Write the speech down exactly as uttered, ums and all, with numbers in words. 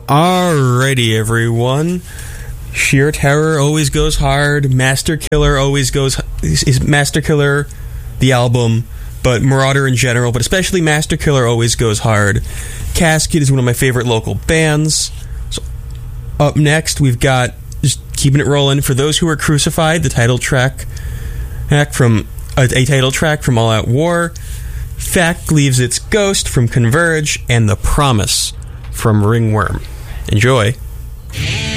Alrighty, everyone. Sheer Terror always goes hard. Master Killer always goes... Is Master Killer the album, but Marauder in general, but especially Master Killer always goes hard. Casket is one of my favorite local bands. So up next, we've got, just keeping it rolling, For Those Who Were Crucified, the title track, track from a, a title track from All Out War. Fact Leaves Its Ghost from Converge, and The Promise from Ringworm. Enjoy.